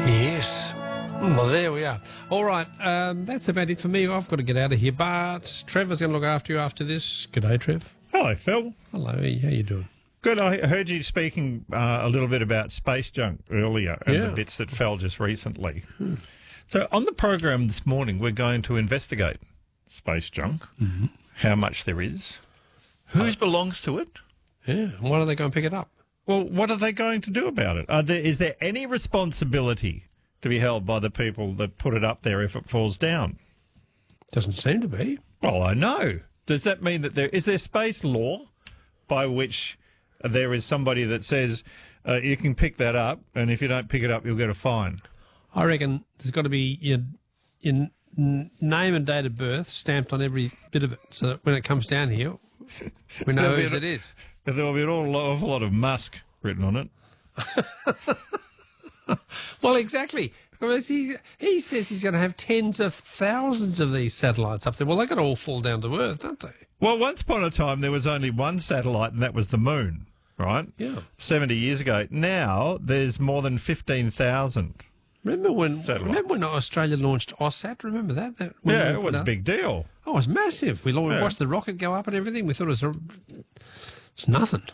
Yes. Well, there we are. All right, that's about it for me. I've got to get out of here, but Trevor's going to look after you after this. G'day, Trev. Hello, Phil. Hello, how you doing? Good. I heard you speaking a little bit about space junk earlier and the bits that fell just recently. So on the program this morning, we're going to investigate space junk, how much there is, whose belongs to it. Yeah, and why don't they go and pick it up? Well, what are they going to do about it? Is there any responsibility to be held by the people that put it up there if it falls down? Doesn't seem to be. Well, I know. Does that mean that is there space law by which there is somebody that says you can pick that up, and if you don't pick it up, you'll get a fine? I reckon there's got to be your name and date of birth stamped on every bit of it, so that when it comes down here, we know whose it is. There will be an awful lot of Musk written on it. Well, exactly. He says he's going to have tens of thousands of these satellites up there. Well, they've got to all fall down to Earth, don't they? Well, once upon a time, there was only one satellite, and that was the moon, right? Yeah. 70 years ago. Now, there's more than 15,000. Remember when Australia launched AusSat? Remember that? It was a big deal. Oh, it was massive. We watched the rocket go up and everything. We thought it's nothing.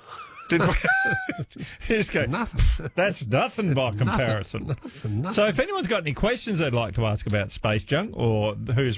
Just go, nothing. That's nothing by comparison. Nothing. So if anyone's got any questions they'd like to ask about space junk or who's